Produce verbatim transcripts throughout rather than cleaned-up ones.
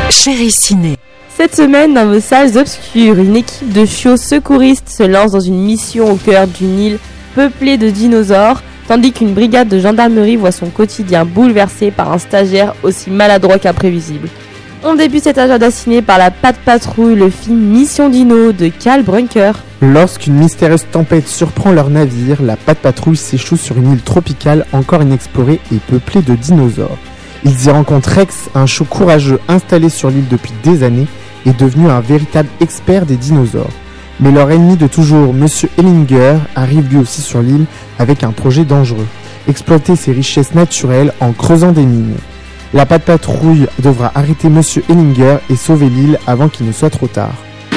Chérie Ciné. Cette semaine, dans vos salles obscures, une équipe de chiots secouristes se lance dans une mission au cœur d'une île peuplée de dinosaures, tandis qu'une brigade de gendarmerie voit son quotidien bouleversé par un stagiaire aussi maladroit qu'imprévisible. On débute cet agenda ciné par La Patte Patrouille, le film Mission Dino de Cal Brunker. Lorsqu'une mystérieuse tempête surprend leur navire, la Patte Patrouille s'échoue sur une île tropicale encore inexplorée et peuplée de dinosaures. Ils y rencontrent Rex, un chiot courageux installé sur l'île depuis des années et devenu un véritable expert des dinosaures. Mais leur ennemi de toujours, Monsieur Ellinger, arrive lui aussi sur l'île avec un projet dangereux. Exploiter ses richesses naturelles en creusant des mines. La Patte Patrouille devra arrêter Monsieur Ellinger et sauver l'île avant qu'il ne soit trop tard.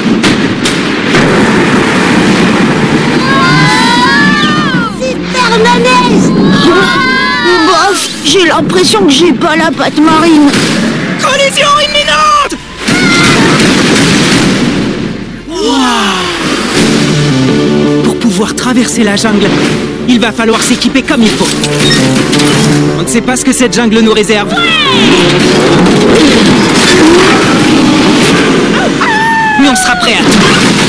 Super manège. Bof, j'ai l'impression que j'ai pas la patte marine. Collision imminente. Pour pouvoir traverser la jungle, il va falloir s'équiper comme il faut. On ne sait pas ce que cette jungle nous réserve. Mais on sera prêt à tout.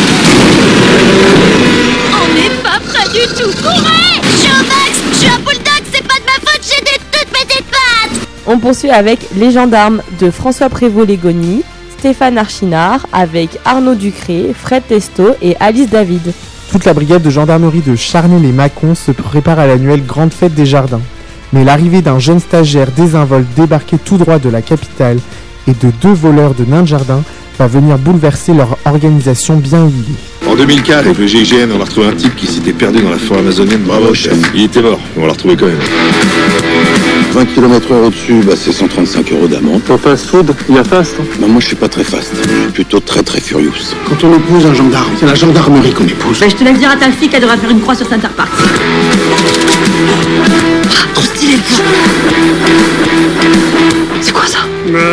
On n'est pas prêt du tout. Courez! Je suis au max, je suis un bulldog, c'est pas de ma faute, j'ai des toutes petites pattes. On poursuit avec Les Gendarmes de François Prévost-Légoni, Stéphane Archinard, avec Arnaud Ducré, Fred Testo et Alice David. Toute la brigade de gendarmerie de Charnay-les-Mâcons se prépare à l'annuelle Grande Fête des Jardins. Mais l'arrivée d'un jeune stagiaire désinvolte débarqué tout droit de la capitale et de deux voleurs de nains de jardin va venir bouleverser leur organisation bien huilée. En deux mille quatre, avec le G I G N, on a retrouvé un type qui s'était perdu dans la forêt amazonienne. Bravo, chef. Il était mort, mais on l'a retrouvé quand même. vingt kilomètres heure au-dessus, bah c'est cent trente-cinq euros d'amende. Ton fast food, il y a fast hein. Bah moi je suis pas très fast, je suis plutôt très très furious. Quand on épouse un gendarme, c'est la gendarmerie qu'on épouse. Bah, je te laisse dire à ta fille qu'elle devrait faire une croix sur Center Park. Ah, trop stylé le gars. C'est quoi ça?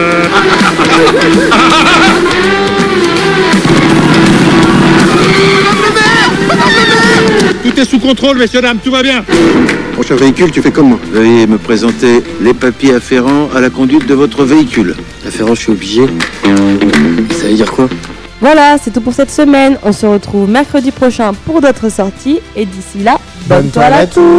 Tout est sous contrôle, messieurs, dames, tout va bien. Prochain véhicule, tu fais comme moi. Veuillez me présenter les papiers afférents à la conduite de votre véhicule. Afférent, je suis obligé. Ça veut dire quoi? Voilà, c'est tout pour cette semaine. On se retrouve mercredi prochain pour d'autres sorties. Et d'ici là, bonne toile à tous!